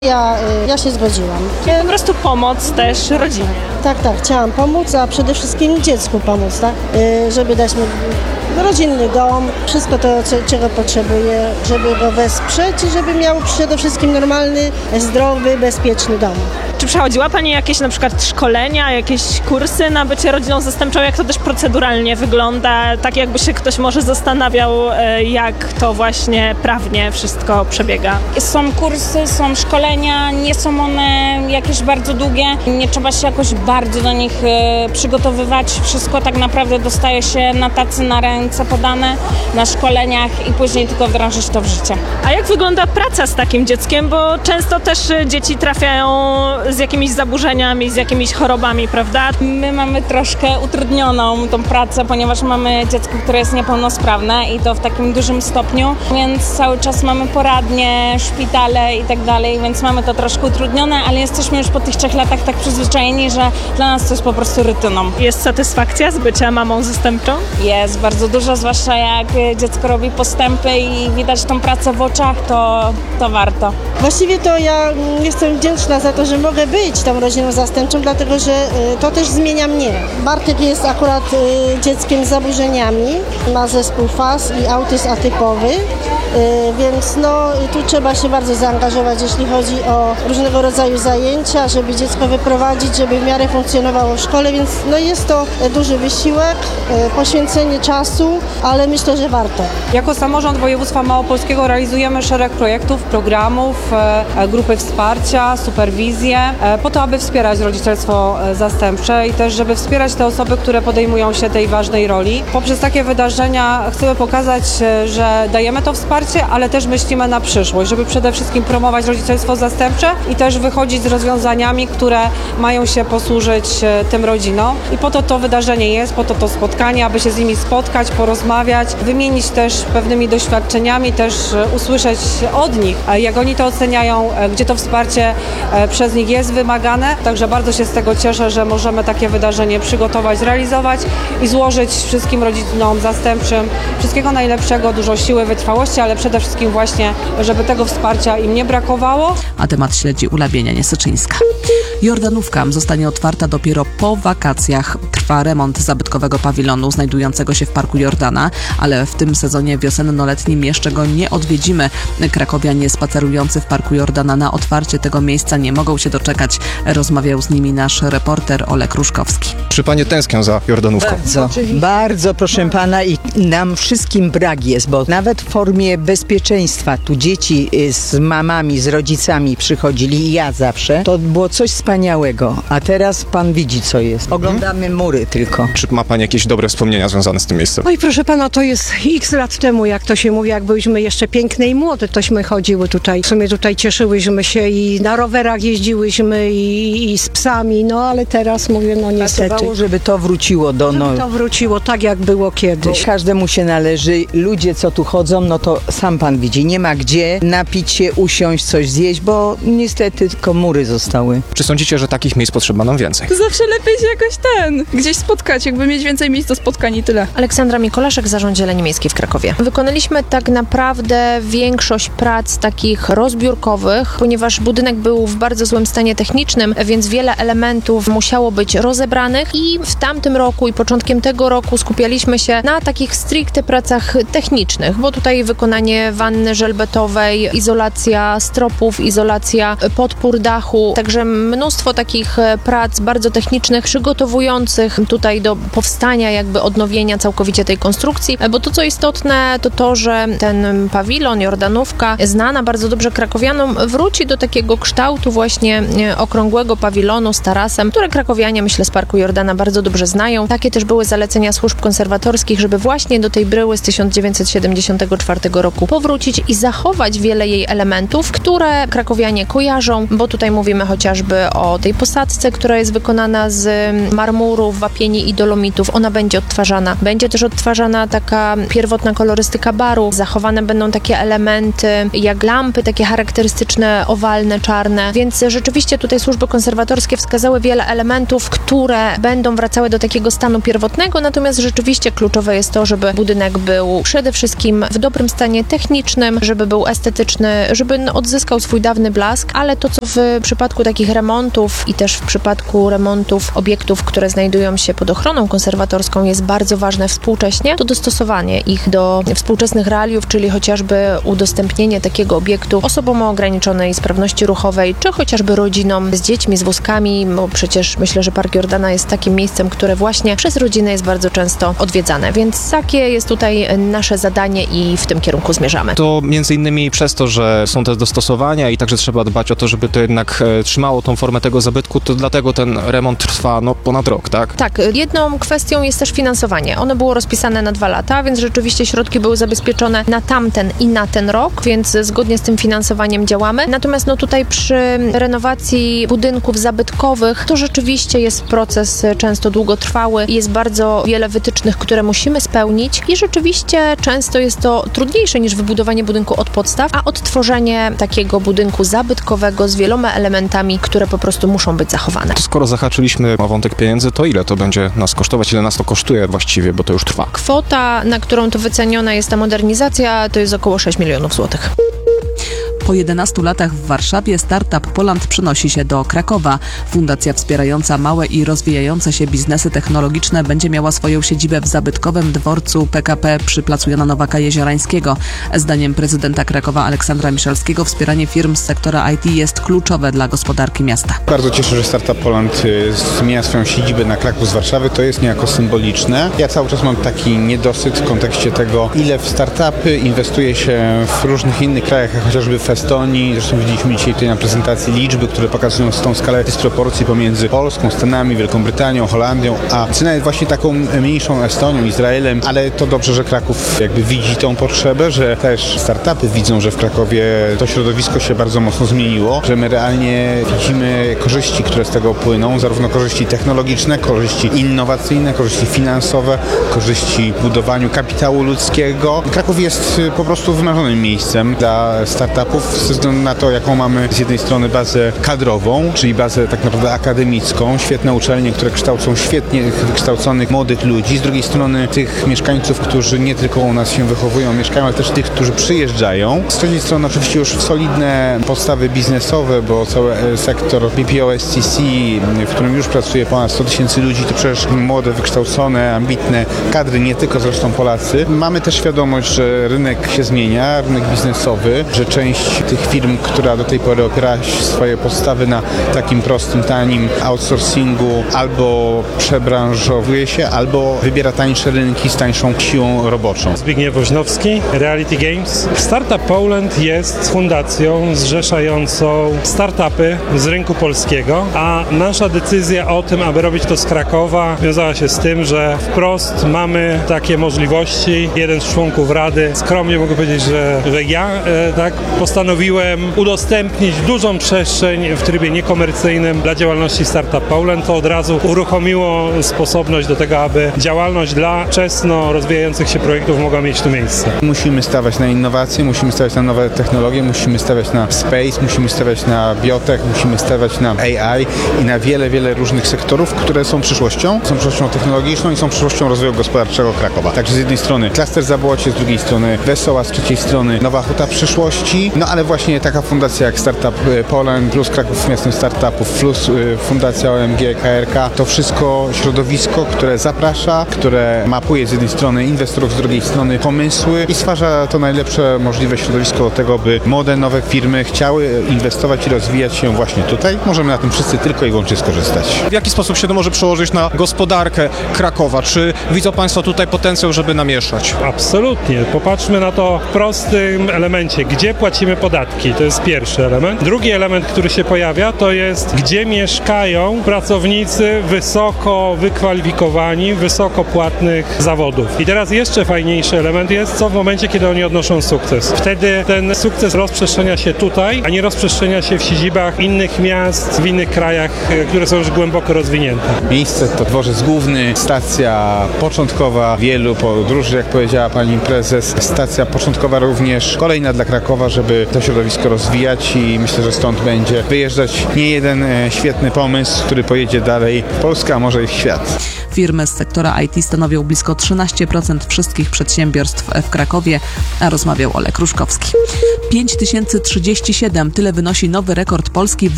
Ja się zgodziłam. Po prostu pomoc też rodzinie. Tak, chciałam pomóc, a przede wszystkim dziecku pomóc, tak? Żeby dać mu rodzinny dom, wszystko to, czego potrzebuje, żeby go wesprzeć i żeby miał przede wszystkim normalny, zdrowy, bezpieczny dom. Czy przechodziła Pani jakieś na przykład szkolenia, jakieś kursy na bycie rodziną zastępczą? Jak to też proceduralnie wygląda? Tak jakby się ktoś może zastanawiał, jak to właśnie prawnie wszystko przebiega. Są kursy, są szkolenia, nie są one jakieś bardzo długie, nie trzeba się jakoś bardzo do nich przygotowywać. Wszystko tak naprawdę dostaje się na tacy, na ręce podane na szkoleniach i później tylko wdrażać to w życie. A jak wygląda praca z takim dzieckiem? Bo często też dzieci trafiają z jakimiś zaburzeniami, z jakimiś chorobami, prawda? My mamy troszkę utrudnioną tą pracę, ponieważ mamy dziecko, które jest niepełnosprawne i to w takim dużym stopniu, więc cały czas mamy poradnie, szpitale i tak dalej, więc mamy to troszkę utrudnione, ale jesteśmy już po tych 3 latach tak przyzwyczajeni, że dla nas to jest po prostu rutyną. Jest satysfakcja z bycia mamą zastępczą? Jest bardzo dużo, zwłaszcza jak dziecko robi postępy i widać tą pracę w oczach, to warto. Właściwie to ja jestem wdzięczna za to, że mogę być tą rodziną zastępczą, dlatego że to też zmienia mnie. Bartek jest akurat dzieckiem z zaburzeniami, ma zespół FAS i autyzm atypowy, więc tu trzeba się bardzo zaangażować, jeśli chodzi o różnego rodzaju zajęcia, żeby dziecko wyprowadzić, żeby w miarę funkcjonowało w szkole, więc jest to duży wysiłek, poświęcenie czasu, ale myślę, że warto. Jako samorząd województwa małopolskiego realizujemy szereg projektów, programów, grupy wsparcia, superwizję, po to, aby wspierać rodzicielstwo zastępcze i też, żeby wspierać te osoby, które podejmują się tej ważnej roli. Poprzez takie wydarzenia chcemy pokazać, że dajemy to wsparcie, ale też myślimy na przyszłość, żeby przede wszystkim promować rodzicielstwo zastępcze i też wychodzić z rozwiązaniami, które mają się posłużyć tym rodzinom. I po to wydarzenie jest, po to spotkanie, aby się z nimi spotkać, porozmawiać, wymienić też pewnymi doświadczeniami, też usłyszeć od nich, jak oni to oceniają, gdzie to wsparcie przez nich jest wymagane. Także bardzo się z tego cieszę, że możemy takie wydarzenie przygotować, zrealizować i złożyć wszystkim rodzinom zastępczym wszystkiego najlepszego, dużo siły, wytrwałości, ale przede wszystkim właśnie, żeby tego wsparcia im nie brakowało. A temat śledzi Ula Bienianie-Syczyńska. Jordanówka zostanie otwarta dopiero po wakacjach. Trwa remont zabytkowego pawilonu znajdującego się w Parku Jordana, ale w tym sezonie wiosenno-letnim jeszcze go nie odwiedzimy. Krakowianie spacerujący w Parku Jordana na otwarcie tego miejsca nie mogą się doczekać. Rozmawiał z nimi nasz reporter Olek Ruszkowski. Czy panie tęsknią za Jordanówką? Bardzo proszę pana i nam wszystkim brak jest, bo nawet w formie bezpieczeństwa tu dzieci z mamami, z rodzicami przychodzili i ja zawsze. To było coś wspaniałego, a teraz pan widzi co jest. Oglądamy mury tylko. Czy ma pani jakieś dobre wspomnienia związane z tym miejscem? Oj, proszę pana, to jest x lat temu, jak to się mówi, jak byliśmy jeszcze piękne i młode, tośmy chodziły tutaj. W sumie tutaj cieszyłyśmy się i na rowerach jeździłyśmy i z psami, ale teraz mówię, niestety. Pasowało, żeby to wróciło do To wróciło tak, jak było kiedyś. Każdemu się należy. Ludzie, co tu chodzą, to sam pan widzi. Nie ma gdzie napić się, usiąść, coś zjeść, bo niestety tylko mury zostały. Czy sądzicie, że takich miejsc potrzeba nam więcej? Zawsze lepiej się jakoś gdzieś spotkać, jakby mieć więcej miejsc do spotkań i tyle. Aleksandra Mikolaszek, Zarząd Zieleni Miejskiej w Krakowie. Wykonaliśmy tak naprawdę większość prac takich rozbiórkowych, ponieważ budynek był w bardzo złym stanie technicznym, więc wiele elementów musiało być rozebranych i w tamtym roku i początkiem tego roku skupialiśmy się na takich stricte pracach technicznych, bo tutaj wykonanie wanny żelbetowej, izolacja stropów, izolacja podpór dachu, także mnóstwo takich prac bardzo technicznych, przygotowujących tutaj do powstania, jakby odnowienia całkowicie tej konstrukcji, bo to, co istotne, to, że ten pawilon, Jordanówka, znana bardzo dobrze krakowianom, wróci do takiego kształtu właśnie okrągłego pawilonu z tarasem, które krakowianie, myślę, z Parku Jordana bardzo dobrze znają. Takie też były zalecenia służb konserwatorskich, żeby właśnie do tej bryły z 1974 roku powrócić i zachować wiele jej elementów, które krakowianie kojarzą, bo tutaj mówimy chociażby o tej posadzce, która jest wykonana z marmurów, wapieni i dolomitów, ona będzie odtwarzana. Będzie też odtwarzana taka pierwotna kolorystyka baru. Zachowane będą takie elementy jak lampy, takie charakterystyczne, owalne, czarne. Więc rzeczywiście tutaj służby konserwatorskie wskazały wiele elementów, które będą wracały do takiego stanu pierwotnego, natomiast rzeczywiście kluczowe jest to, żeby budynek był przede wszystkim w dobrym stanie technicznym, żeby był estetyczny, żeby odzyskał swój dawny blask, ale to, co w przypadku takich remontów i też w przypadku remontów obiektów, które znajdują się pod ochroną konserwatorską, jest bardzo ważne współcześnie, to dostosowanie ich do współczesnych realiów, czyli chociażby udostępnienie takiego obiektu osobom o ograniczonej sprawności ruchowej, czy chociażby rodzinom z dziećmi, z wózkami, bo przecież myślę, że Park Jordana jest takim miejscem, które właśnie przez rodzinę jest bardzo często odwiedzane, więc takie jest tutaj nasze zadanie i w tym kierunku zmierzamy. To między innymi przez to, że są te dostosowania i także trzeba dbać o to, żeby to jednak trzymało tą formę tego zabytku, to dlatego ten remont trwa ponad rok, tak? Tak, jedną kwestią jest też finansowanie. Ono było rozpisane na 2 lata, więc rzeczywiście środki były zabezpieczone na tamten i na ten rok, więc zgodnie z tym finansowaniem działamy. Natomiast tutaj przy renowacji budynków zabytkowych to rzeczywiście jest proces często długotrwały i jest bardzo wiele wytycznych, które musimy spełnić i rzeczywiście często jest to trudniejsze niż wybudowanie budynku od podstaw, a odtworzenie takiego budynku zabytkowego z wieloma elementami, które po prostu muszą być zachowane. To skoro zahaczyliśmy o wątek pieniędzy, to ile to będzie nas kosztować? Ile nas to kosztuje właściwie, bo to już trwa? Kwota, na którą to wyceniona jest ta modernizacja, to jest około 6 milionów złotych. Po 11 latach w Warszawie Startup Poland przenosi się do Krakowa. Fundacja wspierająca małe i rozwijające się biznesy technologiczne będzie miała swoją siedzibę w zabytkowym dworcu PKP przy placu Jana Nowaka Jeziorańskiego. Zdaniem prezydenta Krakowa Aleksandra Miszalskiego wspieranie firm z sektora IT jest kluczowe dla gospodarki miasta. Bardzo cieszę, że Startup Poland zmienia swoją siedzibę na Kraków z Warszawy. To jest niejako symboliczne. Ja cały czas mam taki niedosyt w kontekście tego, ile w startupy inwestuje się w różnych innych krajach, jak chociażby w Estonii. Zresztą widzieliśmy dzisiaj tutaj na prezentacji liczby, które pokazują tą skalę dysproporcji pomiędzy Polską, Stanami, Wielką Brytanią, Holandią, a nawet właśnie taką mniejszą Estonią, Izraelem, ale to dobrze, że Kraków jakby widzi tą potrzebę, że też startupy widzą, że w Krakowie to środowisko się bardzo mocno zmieniło, że my realnie widzimy korzyści, które z tego płyną, zarówno korzyści technologiczne, korzyści innowacyjne, korzyści finansowe, korzyści w budowaniu kapitału ludzkiego. Kraków jest po prostu wymarzonym miejscem dla startupów ze względu na to, jaką mamy z jednej strony bazę kadrową, czyli bazę tak naprawdę akademicką, świetne uczelnie, które kształcą świetnie wykształconych młodych ludzi, z drugiej strony tych mieszkańców, którzy nie tylko u nas się wychowują, mieszkają, ale też tych, którzy przyjeżdżają. Z trzeciej strony oczywiście już solidne podstawy biznesowe, bo cały sektor BPO SCC, w którym już pracuje ponad 100 000 ludzi, to przecież młode, wykształcone, ambitne kadry, nie tylko zresztą Polacy. Mamy też świadomość, że rynek się zmienia, rynek biznesowy, że część tych firm, która do tej pory opiera swoje podstawy na takim prostym, tanim outsourcingu, albo przebranżowuje się, albo wybiera tańsze rynki z tańszą siłą roboczą. Zbigniew Woźnowski, Reality Games. Startup Poland jest fundacją zrzeszającą startupy z rynku polskiego, a nasza decyzja o tym, aby robić to z Krakowa, wiązała się z tym, że wprost mamy takie możliwości. Jeden z członków Rady, skromnie mogę powiedzieć, że ja postanowiłem udostępnić dużą przestrzeń w trybie niekomercyjnym dla działalności Startup Poland. To od razu uruchomiło sposobność do tego, aby działalność dla wczesno rozwijających się projektów mogła mieć tu miejsce. Musimy stawiać na innowacje, musimy stawiać na nowe technologie, musimy stawiać na space, musimy stawiać na biotech, musimy stawiać na AI i na wiele, wiele różnych sektorów, które są przyszłością technologiczną i są przyszłością rozwoju gospodarczego Krakowa. Także z jednej strony klaster Zabłocie, z drugiej strony Wesoła, z trzeciej strony Nowa Huta przyszłości, ale właśnie taka fundacja jak Startup Poland, plus Kraków Miastem Startupów, plus Fundacja OMG, KRK, to wszystko środowisko, które zaprasza, które mapuje z jednej strony inwestorów, z drugiej strony pomysły i stwarza to najlepsze możliwe środowisko do tego, by młode, nowe firmy chciały inwestować i rozwijać się właśnie tutaj. Możemy na tym wszyscy tylko i wyłącznie skorzystać. W jaki sposób się to może przełożyć na gospodarkę Krakowa? Czy widzą Państwo tutaj potencjał, żeby namieszać? Absolutnie. Popatrzmy na to w prostym elemencie. Gdzie płacimy podatki. To jest pierwszy element. Drugi element, który się pojawia, to jest, gdzie mieszkają pracownicy wysoko wykwalifikowani, wysoko płatnych zawodów. I teraz jeszcze fajniejszy element jest, co w momencie, kiedy oni odnoszą sukces. Wtedy ten sukces rozprzestrzenia się tutaj, a nie rozprzestrzenia się w siedzibach innych miast, w innych krajach, które są już głęboko rozwinięte. Miejsce to dworzec główny, stacja początkowa wielu podróży, jak powiedziała pani prezes. Stacja początkowa również kolejna dla Krakowa, żeby to środowisko rozwijać i myślę, że stąd będzie wyjeżdżać nie jeden świetny pomysł, który pojedzie dalej w Polskę, a może i w świat. Firmy z sektora IT stanowią blisko 13% wszystkich przedsiębiorstw w Krakowie, a rozmawiał Olek Ruszkowski. 5037, tyle wynosi nowy rekord Polski w